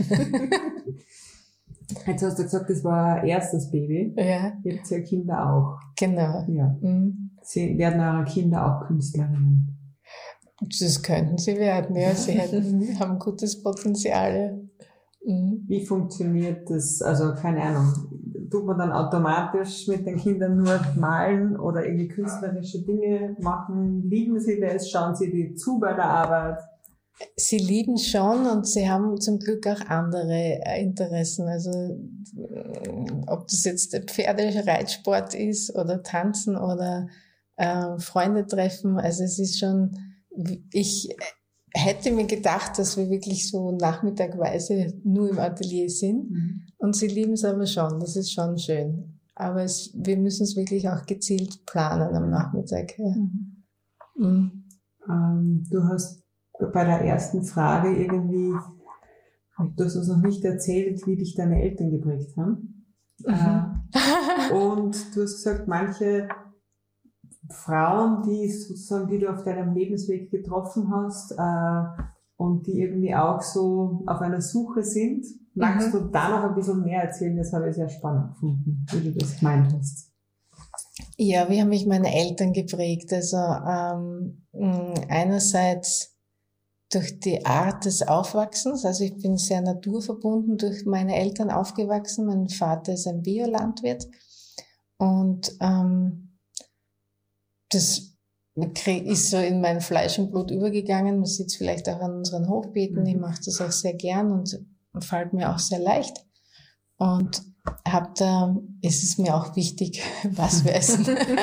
Jetzt hast du gesagt, das war erstes Baby. Ja. Jetzt ja Kinder auch. Genau. Ja. Mhm. Sie werden eure Kinder auch Künstlerinnen? Das könnten sie werden, ja. Sie hätten, haben gutes Potenzial, ja. Mhm. Wie funktioniert das? Also, keine Ahnung. Tut man dann automatisch mit den Kindern nur malen oder irgendwie künstlerische Dinge machen? Lieben sie das? Schauen sie die zu bei der Arbeit? Sie lieben schon und sie haben zum Glück auch andere Interessen. Also ob das jetzt der Pferdereitsport ist oder Tanzen oder äh, Freunde treffen. Also es ist schon, ich hätte mir gedacht, dass wir wirklich so nachmittagweise nur im Atelier sind. Mhm. Und sie lieben es aber schon, das ist schon schön. Aber es, wir müssen es wirklich auch gezielt planen am Nachmittag. Ja. Mhm. Mhm. Ähm, du hast bei der ersten Frage irgendwie, du hast uns noch nicht erzählt, wie dich deine Eltern geprägt haben. Mhm. Äh, und du hast gesagt, manche Frauen, die sozusagen, die du auf deinem Lebensweg getroffen hast, äh, und die irgendwie auch so auf einer Suche sind, magst mhm. du da noch ein bisschen mehr erzählen? Das habe ich sehr spannend gefunden, wie du das gemeint hast. Ja, wie haben mich meine Eltern geprägt? Also ähm, einerseits durch die Art des Aufwachsens, also ich bin sehr naturverbunden durch meine Eltern aufgewachsen. Mein Vater ist ein Biolandwirt und ähm, das ist so in mein Fleisch und Blut übergegangen. Man sieht es vielleicht auch an unseren Hochbeeten. Ich mache das auch sehr gern und fällt mir auch sehr leicht. Und hab da, ist es mir auch wichtig, was wir essen.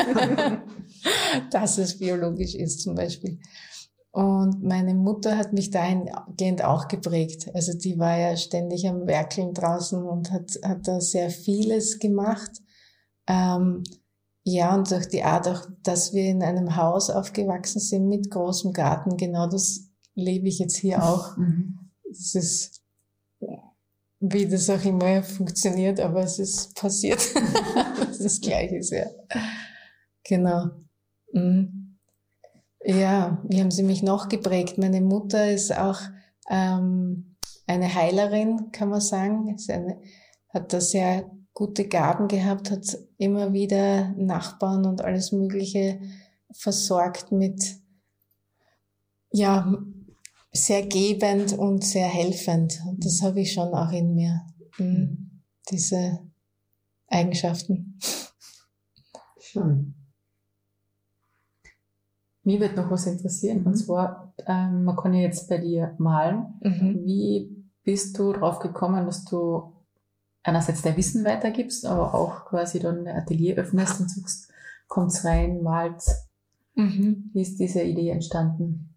Dass es biologisch ist zum Beispiel. Und meine Mutter hat mich dahingehend auch geprägt. Also die war ja ständig am Werkeln draußen und hat, hat da sehr vieles gemacht. Ähm, ja, und durch die Art auch, dass wir in einem Haus aufgewachsen sind mit großem Garten, genau das lebe ich jetzt hier auch. Das ist, wie das auch immer funktioniert, aber es ist passiert. Das ist das Gleiche, ja. Genau. Mhm. Ja, wie haben sie mich noch geprägt? Meine Mutter ist auch ähm, eine Heilerin, kann man sagen. Ist eine, hat da sehr gute Gaben gehabt, hat immer wieder Nachbarn und alles Mögliche versorgt mit, ja, sehr gebend und sehr helfend. Und das habe ich schon auch in mir, mhm. diese Eigenschaften. Schön. Mich würde noch was interessieren, mhm. und zwar, ähm, man kann ja jetzt bei dir malen. Mhm. Wie bist du drauf gekommen, dass du einerseits dein Wissen weitergibst, aber auch quasi dann ein Atelier öffnest und sagst, kommt's rein, malt. Mhm. Wie ist diese Idee entstanden?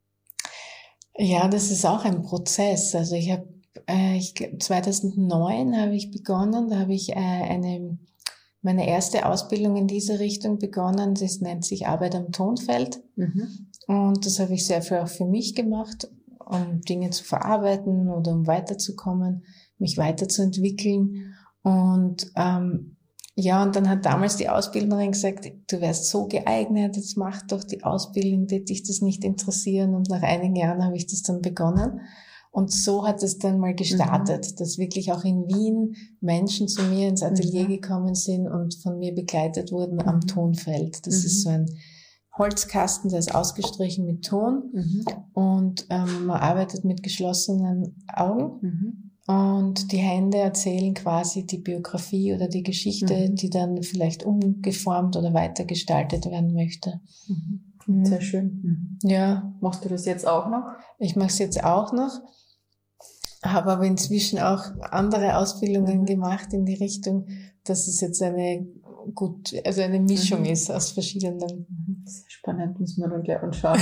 Ja, das ist auch ein Prozess. Also ich habe, äh, ich, zweitausendneun habe ich begonnen, da habe ich äh, eine meine erste Ausbildung in diese Richtung begonnen. Das nennt sich Arbeit am Tonfeld. Mhm. Und das habe ich sehr viel auch für mich gemacht, um Dinge zu verarbeiten oder um weiterzukommen, mich weiterzuentwickeln. Und ähm, ja, und dann hat damals die Ausbilderin gesagt, du wärst so geeignet, jetzt mach doch die Ausbildung, wird dich das nicht interessieren? Und nach einigen Jahren habe ich das dann begonnen. Und so hat es dann mal gestartet, mhm. dass wirklich auch in Wien Menschen zu mir ins Atelier mhm. gekommen sind und von mir begleitet wurden mhm. am Tonfeld. Das mhm. ist so ein Holzkasten, der ist ausgestrichen mit Ton mhm. und ähm, man arbeitet mit geschlossenen Augen mhm. und die Hände erzählen quasi die Biografie oder die Geschichte, mhm. die dann vielleicht umgeformt oder weitergestaltet werden möchte. Mhm. Sehr schön. Mhm. Ja. Machst du das jetzt auch noch? Ich mache es jetzt auch noch. Habe aber inzwischen auch andere Ausbildungen mhm. gemacht in die Richtung, dass es jetzt eine gut, also eine Mischung mhm. ist aus verschiedenen. Sehr spannend, muss man dann gleich anschauen.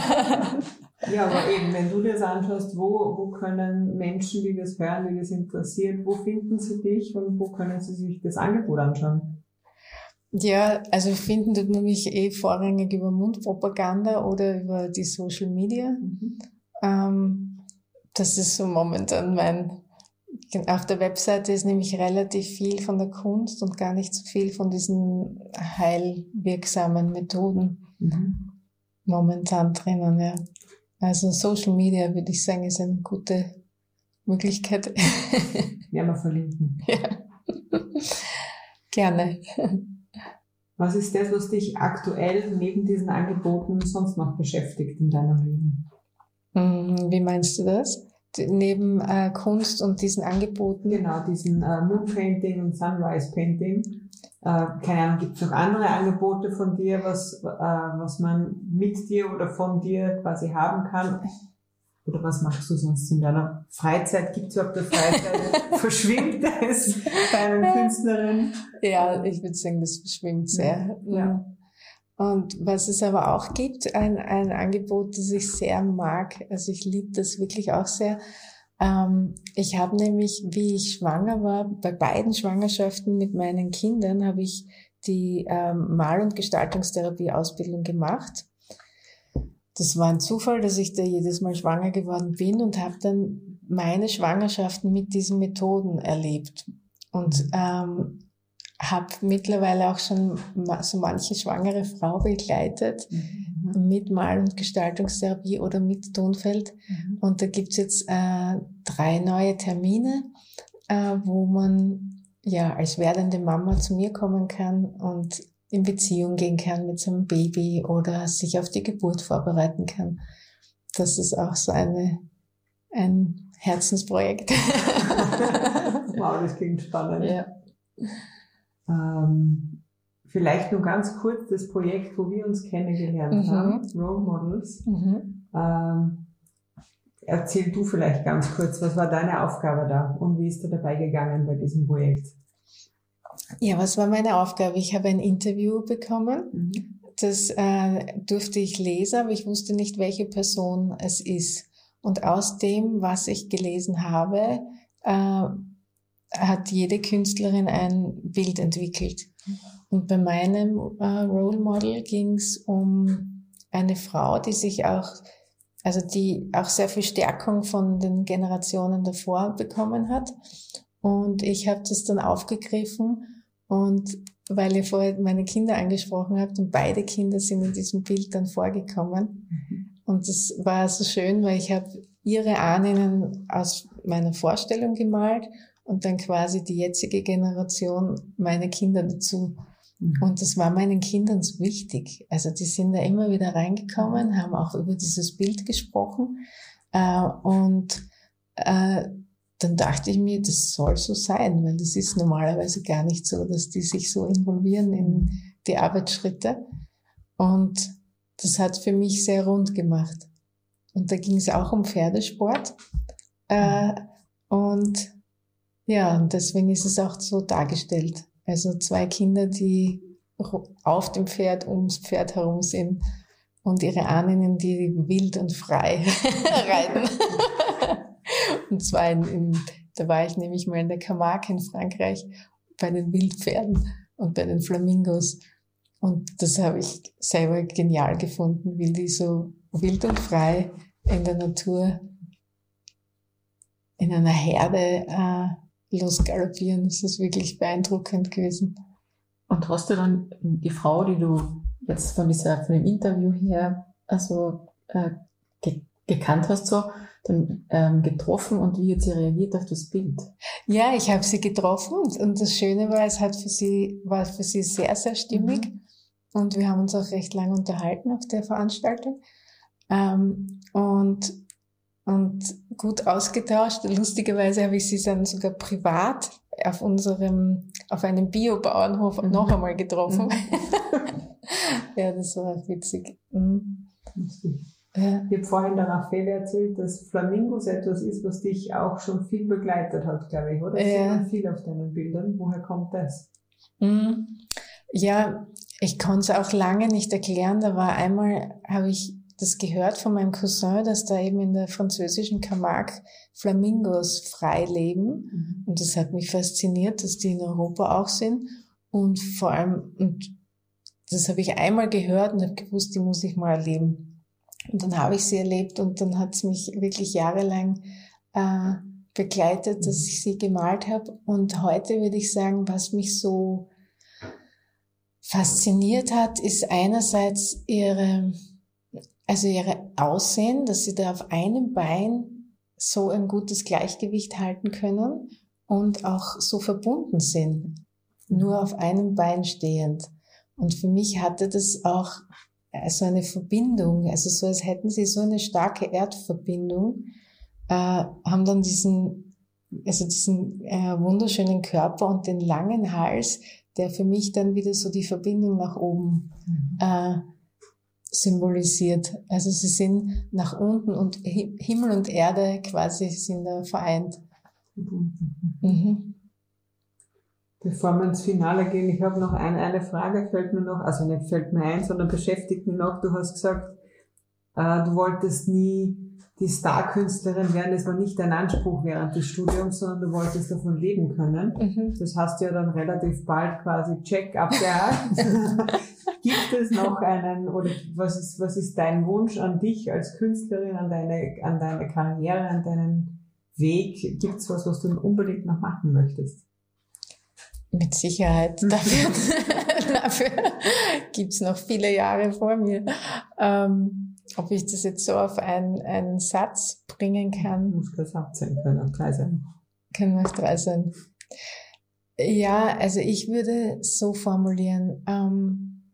Ja, aber eben, wenn du dir das anschaust, wo, wo können Menschen, die das hören, die das interessiert, wo finden sie dich und wo können sie sich das Angebot anschauen? Ja, also finden tut man mich eh vorrangig über Mundpropaganda oder über die Social Media. Mhm. Ähm, das ist so momentan mein, auf der Webseite ist nämlich relativ viel von der Kunst und gar nicht so viel von diesen heilwirksamen Methoden mhm. momentan drinnen, ja. Also Social Media, würde ich sagen, ist eine gute Möglichkeit. Ja, mal verlinken. Ja. Gerne. Was ist das, was dich aktuell neben diesen Angeboten sonst noch beschäftigt in deinem Leben? Wie meinst du das? Neben äh, Kunst und diesen Angeboten? Genau, diesen äh, Moon Painting und Sunrise Painting. Äh, keine Ahnung, gibt es noch andere Angebote von dir, was, äh, was man mit dir oder von dir quasi haben kann? Oder was machst du sonst in deiner Freizeit? Gibt es überhaupt eine Freizeit? Verschwimmt es bei einer Künstlerin? Ja, ich würde sagen, das verschwimmt sehr. Ja. Und was es aber auch gibt, ein, ein Angebot, das ich sehr mag, also ich liebe das wirklich auch sehr. Ähm, ich habe nämlich, wie ich schwanger war, bei beiden Schwangerschaften mit meinen Kindern, habe ich die ähm, Mal- und Gestaltungstherapie-Ausbildung gemacht. Das war ein Zufall, dass ich da jedes Mal schwanger geworden bin und habe dann meine Schwangerschaften mit diesen Methoden erlebt. Und ähm, habe mittlerweile auch schon so manche schwangere Frau begleitet mhm. mit Mal- und Gestaltungstherapie oder mit Tonfeld. Mhm. Und da gibt's jetzt äh, drei neue Termine, äh, wo man ja als werdende Mama zu mir kommen kann und in Beziehung gehen kann mit seinem Baby oder sich auf die Geburt vorbereiten kann. Das ist auch so eine ein Herzensprojekt. Wow, das klingt spannend. Ja. Ähm, vielleicht nur ganz kurz das Projekt, wo wir uns kennengelernt Mhm. haben, Role Models. Mhm. Ähm, erzähl du vielleicht ganz kurz, was war deine Aufgabe da und wie ist du dabei gegangen bei diesem Projekt? Ja, was war meine Aufgabe? Ich habe ein Interview bekommen. Mhm. Das äh, durfte ich lesen, aber ich wusste nicht, welche Person es ist. Und aus dem, was ich gelesen habe, äh, hat jede Künstlerin ein Bild entwickelt. Und bei meinem äh, Role Model ging es um eine Frau, die sich auch, also die auch sehr viel Stärkung von den Generationen davor bekommen hat. Und ich habe das dann aufgegriffen und weil ihr vorher meine Kinder angesprochen habt und beide Kinder sind in diesem Bild dann vorgekommen. Mhm. Und das war so schön, weil ich habe ihre Ahnen aus meiner Vorstellung gemalt und dann quasi die jetzige Generation meine Kinder dazu. Mhm. Und das war meinen Kindern so wichtig. Also die sind da immer wieder reingekommen, haben auch über dieses Bild gesprochen. Äh, und äh, dann dachte ich mir, das soll so sein, weil das ist normalerweise gar nicht so, dass die sich so involvieren in die Arbeitsschritte. Und das hat für mich sehr rund gemacht. Und da ging es auch um Pferdesport. Äh, und ja, und deswegen ist es auch so dargestellt. Also zwei Kinder, die auf dem Pferd, ums Pferd herum sind und ihre Ahnen, die wild und frei reiten. Und zwar in, in, da war ich nämlich mal in der Camargue in Frankreich bei den Wildpferden und bei den Flamingos. Und das habe ich selber genial gefunden, wie die so wild und frei in der Natur, in einer Herde äh, losgaloppieren. Das ist wirklich beeindruckend gewesen. Und hast du dann die Frau, die du jetzt von dieser, von dem Interview her, also äh, ge gekannt hast, so, dann ähm, getroffen und wie hat sie reagiert auf das Bild? Ja, ich habe sie getroffen und das Schöne war, es hat für sie, war für sie sehr, sehr stimmig. Mhm. Und wir haben uns auch recht lange unterhalten auf der Veranstaltung. Ähm, und, und gut ausgetauscht. Lustigerweise habe ich sie dann sogar privat auf unserem, auf einem Biobauernhof mhm. noch einmal getroffen. Mhm. Ja, das war auch witzig. Mhm. Ja. Ich habe vorhin der Raffaele erzählt, dass Flamingos etwas ist, was dich auch schon viel begleitet hat, glaube ich, oder? Das ja. sieht man viel auf deinen Bildern. Woher kommt das? Mhm. Ja, ich konnte es auch lange nicht erklären. Da war einmal, habe ich das gehört von meinem Cousin, dass da eben in der französischen Camargue Flamingos frei leben. Mhm. Und das hat mich fasziniert, dass die in Europa auch sind. Und vor allem, und das habe ich einmal gehört und habe gewusst, die muss ich mal erleben. Und dann habe ich sie erlebt und dann hat es mich wirklich jahrelang äh, begleitet, dass ich sie gemalt habe. Und heute würde ich sagen, was mich so fasziniert hat, ist einerseits ihre, also ihre Aussehen, dass sie da auf einem Bein so ein gutes Gleichgewicht halten können und auch so verbunden sind, nur auf einem Bein stehend. Und für mich hatte das auch so eine Verbindung, also so als hätten sie so eine starke Erdverbindung, äh, haben dann diesen, also diesen äh, wunderschönen Körper und den langen Hals, der für mich dann wieder so die Verbindung nach oben äh, symbolisiert. Also sie sind nach unten und Himmel und Erde quasi sind da vereint. Mhm. Bevor wir ins Finale gehen, ich habe noch eine, eine Frage, fällt mir noch, also nicht fällt mir ein, sondern beschäftigt mich noch. Du hast gesagt, äh, du wolltest nie die Star-Künstlerin werden, das war nicht dein Anspruch während des Studiums, sondern du wolltest davon leben können. Mhm. Das hast du ja dann relativ bald quasi check abgehakt. Gibt es noch einen, oder was ist, was ist dein Wunsch an dich als Künstlerin, an deine, an deine Karriere, an deinen Weg? Gibt es was, was du unbedingt noch machen möchtest? Mit Sicherheit. Dafür, dafür gibt's noch viele Jahre vor mir. Ähm, ob ich das jetzt so auf einen, einen Satz bringen kann. Muss kein Satz sein, können auch drei sein. Können auch drei sein. Ja, also ich würde so formulieren. Ähm,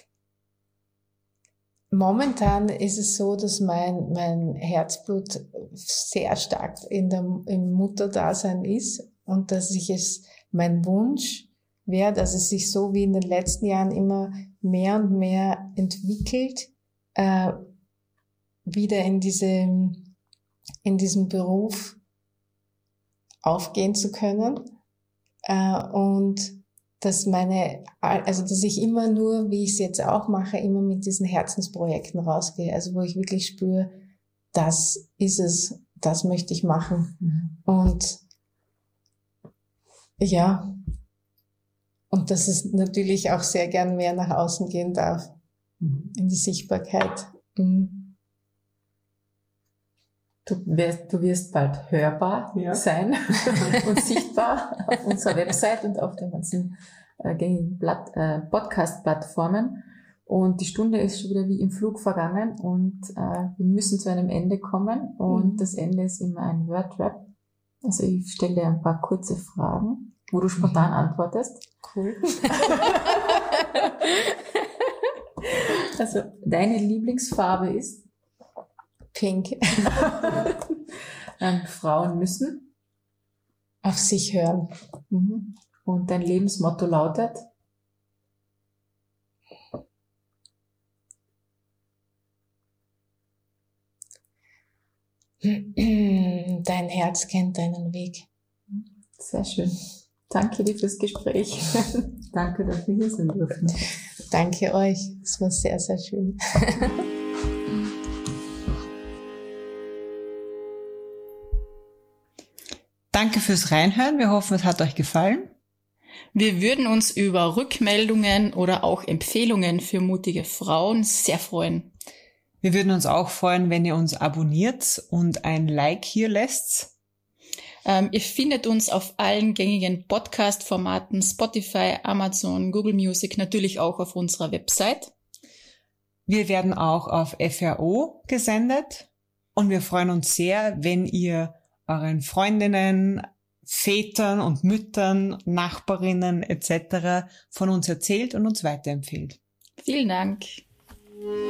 momentan ist es so, dass mein, mein Herzblut sehr stark in der, im Mutterdasein ist und dass ich es mein Wunsch Wert, also es sich so wie in den letzten Jahren immer mehr und mehr entwickelt, äh, wieder in diesem, in diesem Beruf aufgehen zu können, äh, und dass meine, also dass ich immer nur, wie ich es jetzt auch mache, immer mit diesen Herzensprojekten rausgehe, also wo ich wirklich spüre, das ist es, das möchte ich machen. Mhm. Und ja, und dass es natürlich auch sehr gern mehr nach außen gehen darf, mhm. in die Sichtbarkeit. Mhm. Du wirst, du wirst bald hörbar ja. sein und sichtbar auf unserer Website und auf den ganzen äh, gängigen Blatt, äh, Podcast-Plattformen. Und die Stunde ist schon wieder wie im Flug vergangen und äh, wir müssen zu einem Ende kommen. Und mhm. das Ende ist immer ein Word-Rap. Also ich stelle dir ein paar kurze Fragen, wo du spontan mhm. antwortest. Cool. Also deine Lieblingsfarbe ist? Pink. ähm, Frauen müssen auf sich hören. Mhm. Und dein Lebensmotto lautet? Dein Herz kennt deinen Weg. Sehr schön. Danke dir fürs Gespräch. Danke, dass wir hier sein dürfen. Danke euch. Es war sehr, sehr schön. Danke fürs Reinhören. Wir hoffen, es hat euch gefallen. Wir würden uns über Rückmeldungen oder auch Empfehlungen für mutige Frauen sehr freuen. Wir würden uns auch freuen, wenn ihr uns abonniert und ein Like hier lässt. Ähm, ihr findet uns auf allen gängigen Podcast-Formaten, Spotify, Amazon, Google Music, natürlich auch auf unserer Website. Wir werden auch auf F R O gesendet und wir freuen uns sehr, wenn ihr euren Freundinnen, Vätern und Müttern, Nachbarinnen et cetera von uns erzählt und uns weiterempfehlt. Vielen Dank.